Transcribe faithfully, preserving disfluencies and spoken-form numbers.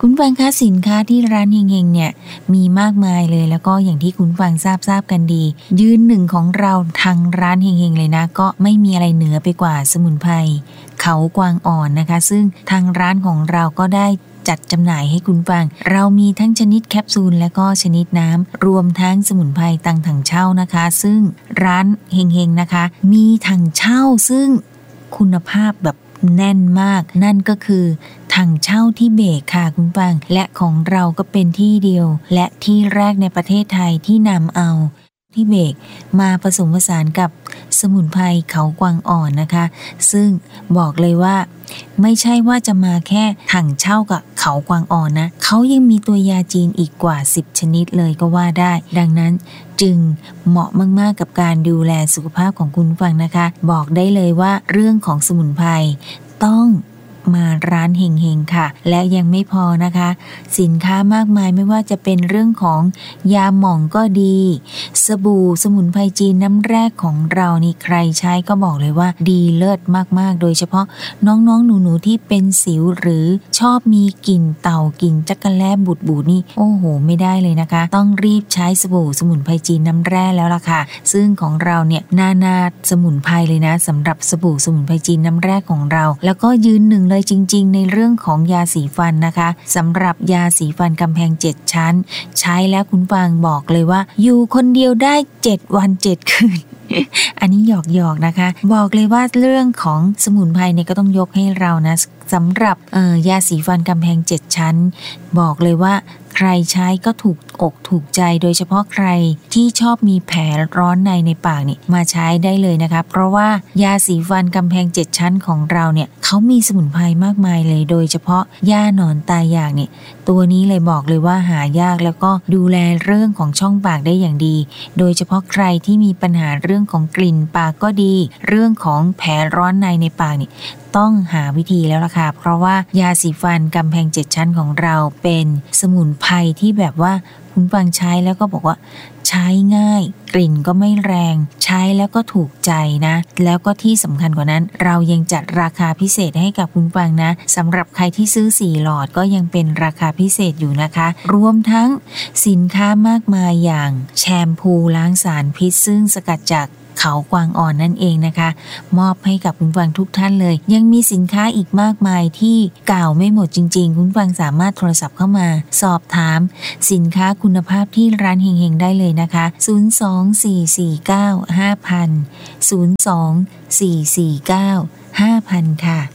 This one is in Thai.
คุณฟังคะสินค้าที่ร้านเฮงๆเนี่ยมีมากมายเลยแล้วก็อย่างที่คุณฟังทราบทราบกันดียืนหนึ่งของเราทางร้านเฮงๆเลยนะก็ไม่มีอะไรเหนือไปกว่าสมุนไพรเขากวางอ่อนนะคะซึ่งทางร้านของเราก็ได้จัดจำหน่ายให้คุณฟังเรามีทั้งชนิดแคปซูลและก็ชนิดน้ำรวมทั้งสมุนไพรตังถังเช่านะคะซึ่งร้านเฮงๆนะคะมีถังเช่าซึ่งคุณภาพแบบแน่นมากนั่นก็คือถังเช่าที่เบกค่ะคุณฟังและของเราก็เป็นที่เดียวและที่แรกในประเทศไทยที่นำเอาที่เบกมาผสมผสานกับสมุนไพรเขากวางอ่อนนะคะซึ่งบอกเลยว่าไม่ใช่ว่าจะมาแค่ถังเช่ากับเขากวางอ่อนนะเขายังมีตัวยาจีนอีกกว่าสิบชนิดเลยก็ว่าได้ดังนั้นจึงเหมาะมากๆกับการดูแลสุขภาพของคุณฟังนะคะบอกได้เลยว่าเรื่องของสมุนไพรต้องมาร้านเฮงๆค่ะและยังไม่พอนะคะสินค้ามากมายไม่ว่าจะเป็นเรื่องของยาหม่องก็ดีสบู่สมุนไพรจีนน้ำแร่ของเรานี่ใครใช้ก็บอกเลยว่าดีเลิศมากๆโดยเฉพาะน้องๆหนูๆที่เป็นสิวหรือชอบมีกลิ่นเต่ากลิ่นจักระแลบูดบูดนี่โอ้โหไม่ได้เลยนะคะต้องรีบใช้สบู่สมุนไพรจีนน้ำแร่แล้วล่ะค่ะซึ่งของเราเนี่ยนานาสมุนไพรเลยนะสำหรับสบู่สมุนไพรจีนน้ำแร่ของเราแล้วก็ยืนหนึ่งเลยจริงๆในเรื่องของยาสีฟันนะคะสำหรับยาสีฟันกำแพงเจ็ดชั้นใช้แล้วคุณฟังบอกเลยว่าอยู่คนเดียวได้เจ็ดวันเจ็ดคืน อันนี้หยอกๆนะคะบอกเลยว่าเรื่องของสมุนไพรเนี่ยก็ต้องยกให้เรานะสำหรับเอ่อยาสีฟันกำแพงเจ็ดชั้นบอกเลยว่าใครใช้ก็ถูกอกถูกใจโดยเฉพาะใครที่ชอบมีแผลร้อนในในปากนี่มาใช้ได้เลยนะคะเพราะว่ายาสีฟันกำแพงเจ็ดชั้นของเราเนี่ยเขามีสมุนไพรมากมายเลยโดยเฉพาะย่าหนอนตายอยากเนี่ยตัวนี้เลยบอกเลยว่าหายากแล้วก็ดูแลเรื่องของช่องปากได้อย่างดีโดยเฉพาะใครที่มีปัญหาเรื่องของกลิ่นปากก็ดีเรื่องของแผลร้อนในในปากนี่ต้องหาวิธีแล้วล่ะค่ะเพราะว่ายาสีฟันกำแพงเจ็ดชั้นของเราเป็นสมุนไพรที่แบบว่าคุณฟังใช้แล้วก็บอกว่าใช้ง่ายกลิ่นก็ไม่แรงใช้แล้วก็ถูกใจนะแล้วก็ที่สำคัญกว่านั้นเรายังจัดราคาพิเศษให้กับคุณฟังนะสำหรับใครที่ซื้อสี่หลอดก็ยังเป็นราคาพิเศษอยู่นะคะรวมทั้งสินค้ามากมายอย่างแชมพูล้างสารพิษซึ่งสกัดจากเขากวางอ่อนนั่นเองนะคะมอบให้กับคุณฟังทุกท่านเลยยังมีสินค้าอีกมากมายที่กล่าวไม่หมดจริงๆคุณฟังสามารถโทรศัพท์เข้ามาสอบถามสินค้าคุณภาพที่ร้านเฮงๆได้เลยนะคะศูนย์ สอง สี่ สี่ เก้า ห้า ศูนย์ ศูนย์ ศูนย์ สอง สี่ สี่ เก้า ห้า ศูนย์ ศูนย์ค่ะ